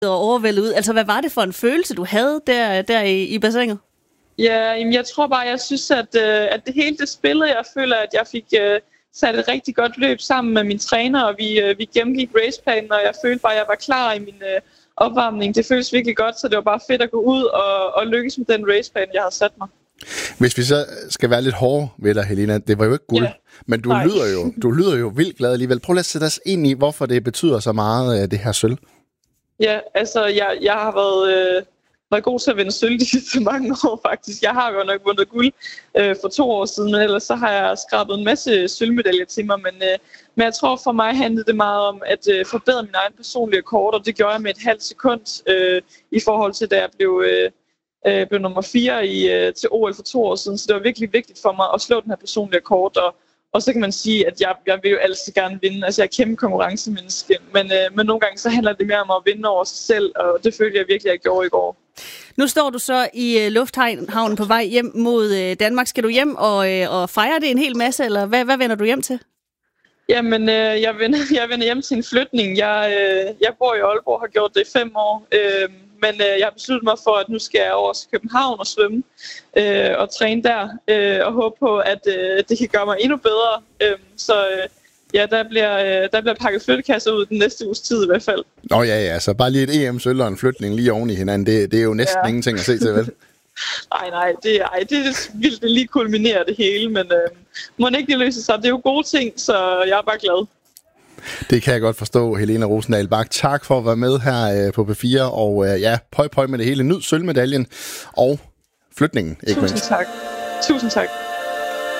og overvældet ud. Altså, hvad var det for en følelse, du havde der i bassinet? Ja, jamen, jeg tror bare, jeg synes, at det hele det spillede, jeg føler, at jeg fik sat et rigtig godt løb sammen med min træner, og vi gennemgik raceplanen, og jeg følte bare, at jeg var klar i min opvarmning. Det føltes virkelig godt, så det var bare fedt at gå ud og lykkes med den raceplan, jeg havde sat mig. Hvis vi så skal være lidt hårde ved dig, Helena, det var jo ikke guld, men du lyder jo vildt glad alligevel. Prøv lige at sætte os ind i, hvorfor det betyder så meget, det her sølv. Ja, altså jeg har været god til at vinde sølv de sidste mange år faktisk. Jeg har jo nok vundet guld for 2 år siden, men ellers så har jeg skrabet en masse sølvmedaljer til mig. Men jeg tror for mig handlede det meget om at forbedre min egen personlige rekord, og det gjorde jeg med et halvt sekund i forhold til, da jeg blev nummer 4 til OL for 2 år siden. Så det var virkelig vigtigt for mig at slå den her personlige rekord, og så kan man sige, at jeg vil jo altid gerne vinde. Altså jeg er kæmpe konkurrencemenneske, men nogle gange så handler det mere om at vinde over sig selv, og det følte jeg virkelig, at jeg gjorde i går. Nu står du så i lufthavnen på vej hjem mod Danmark. Skal du hjem og fejre det en hel masse, eller hvad vender du hjem til? Jamen, jeg vender hjem til en flytning. Jeg bor i Aalborg og har gjort det i 5 år, men jeg har besluttet mig for, at nu skal jeg over til København og svømme og træne der, og håbe på, at det kan gøre mig endnu bedre. Ja, der bliver pakket flyttekasser ud den næste uges tid i hvert fald. Nå ja, så bare lige et EM-sølv og en flytning lige oven i hinanden, det er jo næsten ingenting at se til, vel? Nej, det vil det lige kulminere det hele, men må ikke det løse sig. Det er jo gode ting, så jeg er bare glad. Det kan jeg godt forstå, Helena Rosendahl Bach. Tak for at være med her på P4, og pøj med det hele. Nyd sølvmedaljen og flytningen, ikke mindst. Tusind tak.